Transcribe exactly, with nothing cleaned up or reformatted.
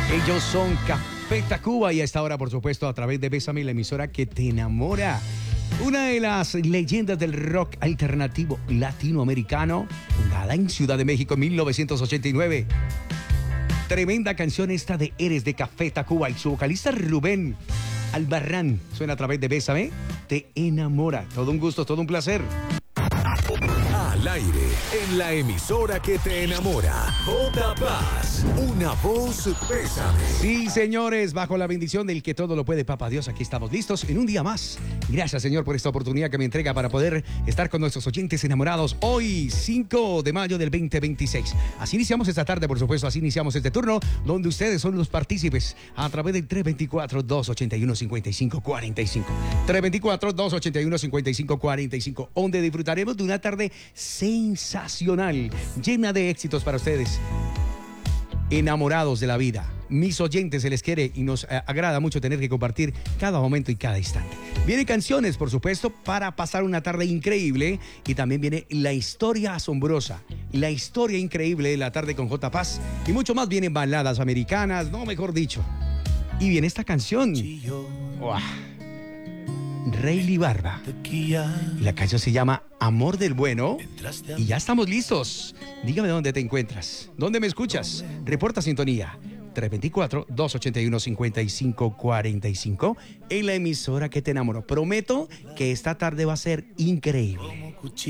Ellos son Café Tacuba y a esta hora, por supuesto, a través de Bésame, la emisora que te enamora. Una de las leyendas del rock alternativo latinoamericano, fundada en Ciudad de México en mil novecientos ochenta y nueve. Tremenda canción esta de Eres de Café Tacuba. Y su vocalista Rubén Albarrán suena a través de Bésame, te enamora. Todo un gusto, todo un placer. Al aire, en la emisora que te enamora. J. Paz, una voz Bésame. Sí, señores, bajo la bendición del que todo lo puede, Papá Dios, aquí estamos listos en un día más. Gracias, Señor, por esta oportunidad que me entrega para poder estar con nuestros oyentes enamorados hoy, cinco de mayo del veinte veintiséis. Así iniciamos esta tarde, por supuesto, así iniciamos este turno, donde ustedes son los partícipes a través del tres dos cuatro, dos ocho uno, cinco cinco cuatro cinco. tres dos cuatro, dos ocho uno, cinco cinco cuatro cinco, donde disfrutaremos de una tarde sensacional, llena de éxitos para ustedes. Enamorados de la vida, mis oyentes, se les quiere y nos eh, agrada mucho tener que compartir cada momento y cada instante. Vienen canciones, por supuesto, para pasar una tarde increíble, y también viene la historia asombrosa, la historia increíble de la tarde con J. Paz, y mucho más. Vienen baladas americanas, no, mejor dicho. Y viene esta canción. ¡Uah! Rayleigh Barba. Y la canción se llama Amor del Bueno. Y ya estamos listos. Dígame dónde te encuentras, dónde me escuchas. Reporta sintonía tres dos cuatro, dos ocho uno, cinco cinco cuatro cinco en la emisora que te enamoró. Prometo que esta tarde va a ser increíble.